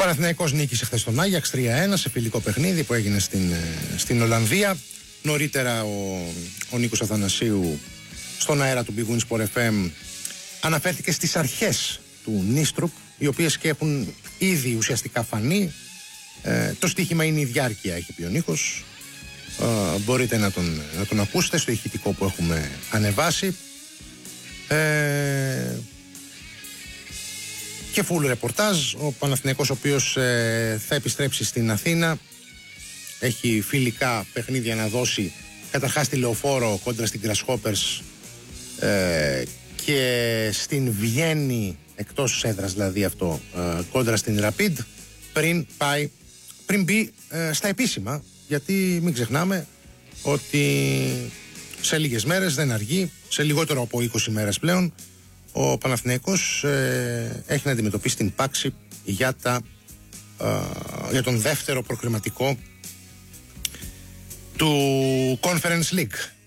Παναθηναϊκός νίκησε χθες τον Άγιαξ 3-1 σε φιλικό παιχνίδι που έγινε στην Ολλανδία. Νωρίτερα ο Νίκος Αθανασίου στον αέρα του Big Win Sport FM αναφέρθηκε στις αρχές του Νίστρουπ, οι οποίες και έχουν ήδη ουσιαστικά φανεί. Το στοίχημα είναι η διάρκεια, έχει πει ο Νίκος. Μπορείτε να τον ακούσετε στο ηχητικό που έχουμε ανεβάσει. Και full ρεπορτάζ. Ο Παναθηναϊκός, ο οποίος θα επιστρέψει στην Αθήνα, έχει φιλικά παιχνίδια να δώσει, καταρχάς στη Λεωφόρο κόντρα στην Grasshoppers και στην Βιέννη, εκτός έδρας δηλαδή αυτό, κόντρα στην Rapid, πριν μπει στα επίσημα, γιατί μην ξεχνάμε ότι σε λίγες μέρες, δεν αργεί, σε λιγότερο από 20 μέρες πλέον, ο Παναθηναϊκός έχει να αντιμετωπίσει την πάξη για τον δεύτερο προκριματικό του Conference League.